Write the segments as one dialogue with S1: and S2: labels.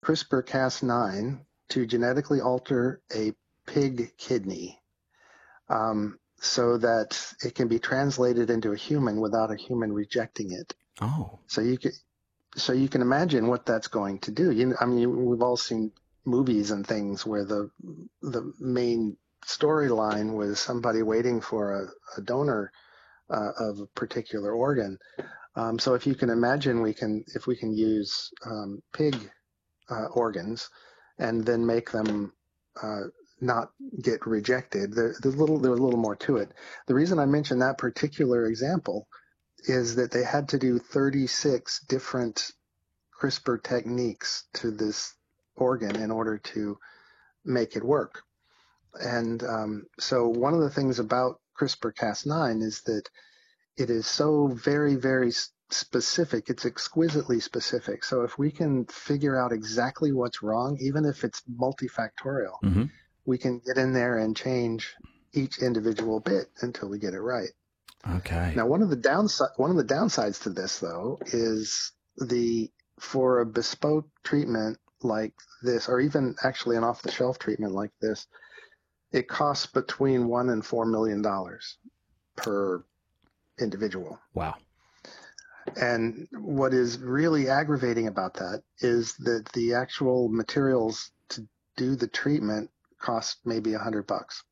S1: CRISPR-Cas9 to genetically alter a pig kidney so that it can be translated into a human without a human rejecting it.
S2: Oh.
S1: So you can imagine what that's going to do. We've all seen movies and things where the main storyline was somebody waiting for a donor of a particular organ. So if you can imagine, if we can use pig organs and then make them not get rejected, there's a little more to it. The reason I mentioned that particular example is that they had to do 36 different CRISPR techniques to this organ in order to make it work. And so one of the things about CRISPR-Cas9 is that it is so very, very specific. It's exquisitely specific. So if we can figure out exactly what's wrong, even if it's multifactorial,
S2: Mm-hmm.
S1: we can get in there and change each individual bit until we get it right.
S2: Okay.
S1: Now, one of the downsides to this, though, is for a bespoke treatment like this, or even actually an off-the-shelf treatment like this, it costs between $1 and $4 million per individual.
S2: Wow.
S1: And what is really aggravating about that is that the actual materials to do the treatment cost maybe $100.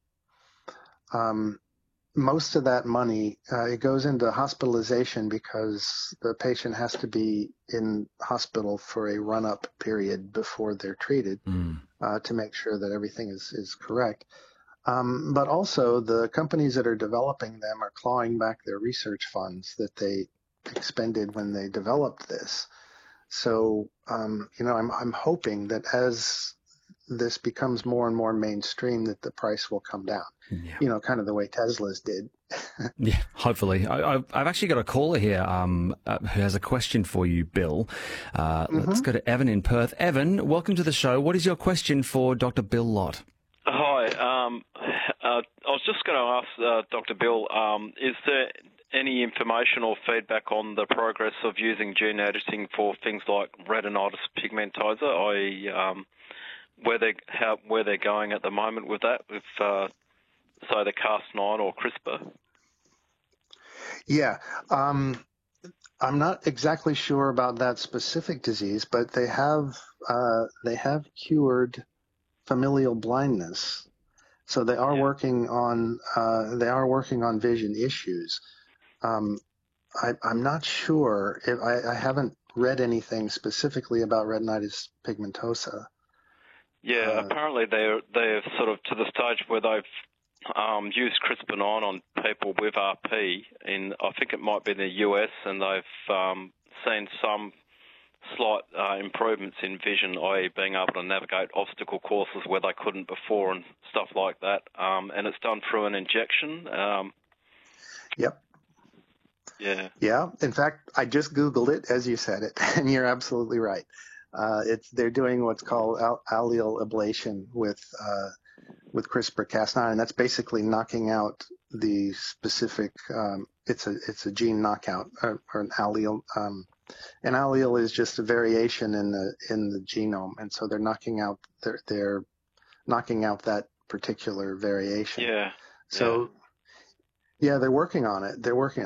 S1: Most of that money, it goes into hospitalization because the patient has to be in hospital for a run-up period before they're treated to make sure that everything is correct. But also the companies that are developing them are clawing back their research funds that they expended when they developed this. So, I'm hoping that as this becomes more and more mainstream, that the price will come down.
S2: Yeah.
S1: Kind of the way Tesla's did.
S2: Yeah, hopefully. I've actually got a caller here who has a question for you, Bill. Let's go to Evan in Perth. Evan, welcome to the show. What is your question for Dr. Bill Lott?
S3: Hi. I was just going to ask Dr. Bill, is there any information or feedback on the progress of using gene editing for things like retinitis pigmentosa, i.e., where they're going at the moment with that, with say the Cas9 or CRISPR?
S1: Yeah, I'm not exactly sure about that specific disease, but they have cured familial blindness, so they are working on vision issues. I'm not sure if I haven't read anything specifically about retinitis pigmentosa.
S3: Yeah, apparently they're sort of to the stage where they've used CRISPR-9 on people with RP in, I think it might be in the US, and they've seen some slight improvements in vision, i.e. being able to navigate obstacle courses where they couldn't before and stuff like that. And it's done through an injection.
S1: Yep.
S3: Yeah.
S1: Yeah. In fact, I just Googled it as you said it, and you're absolutely right. They're doing what's called allele ablation with CRISPR-Cas9, and that's basically knocking out the specific. It's a gene knockout or an allele. An allele is just a variation in the genome, and so they're knocking out that particular variation.
S3: Yeah.
S1: So yeah, they're working on it.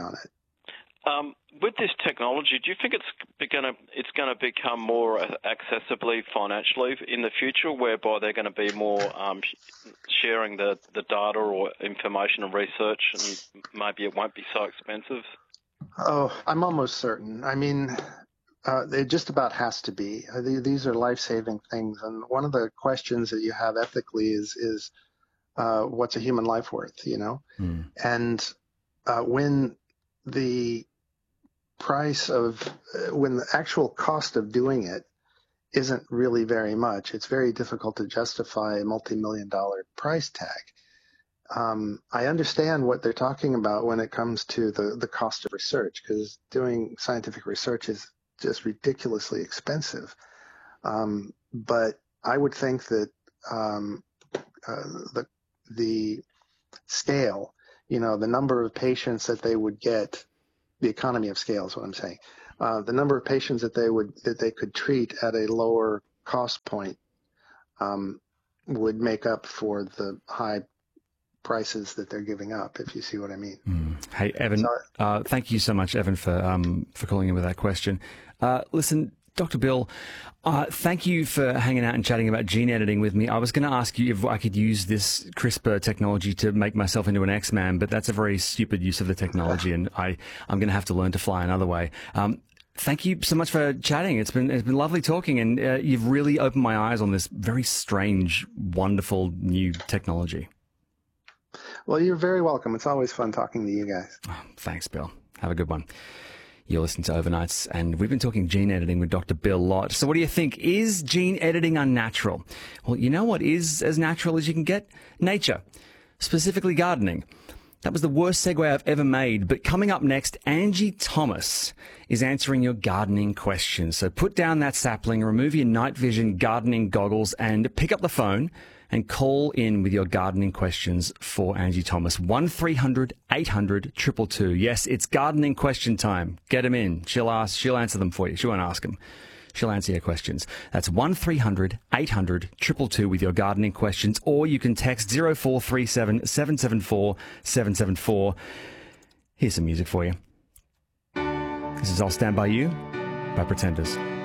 S3: With this technology, do you think it's going to become more accessibly financially in the future, whereby they're going to be more sharing the data or information and research, and maybe it won't be so expensive?
S1: Oh, I'm almost certain. I mean, it just about has to be. These are life-saving things, and one of the questions that you have ethically is what's a human life worth? And when the actual cost of doing it isn't really very much, it's very difficult to justify a multi-million-dollar price tag. I understand what they're talking about when it comes to the cost of research, because doing scientific research is just ridiculously expensive. But I would think that the scale, the number of patients that they would get, the economy of scale is what I'm saying. The number of patients that they could treat at a lower cost point would make up for the high prices that they're giving up, if you see what I mean.
S2: Hey, Evan, thank you so much, Evan, for calling in with that question. Listen, Dr. Bill, thank you for hanging out and chatting about gene editing with me. I was going to ask you if I could use this CRISPR technology to make myself into an X-Man, but that's a very stupid use of the technology, and I'm going to have to learn to fly another way. Thank you so much for chatting. It's been lovely talking, and you've really opened my eyes on this very strange, wonderful new technology.
S1: Well, you're very welcome. It's always fun talking to you guys.
S2: Oh, thanks, Bill. Have a good one. You're listening to Overnights, and we've been talking gene editing with Dr. Bill Lott. So what do you think? Is gene editing unnatural? Well, you know what is as natural as you can get? Nature, specifically gardening. That was the worst segue I've ever made. But coming up next, Angie Thomas is answering your gardening questions. So put down that sapling, remove your night vision gardening goggles, and pick up the phone and call in with your gardening questions for Angie Thomas. 1-300-800-222. Yes, it's gardening question time. Get them in. She'll answer them for you. She won't ask them. She'll answer your questions. That's 1-300-800-222 with your gardening questions, or you can text 0437 774 774. Here's some music for you. This is I'll Stand By You by Pretenders.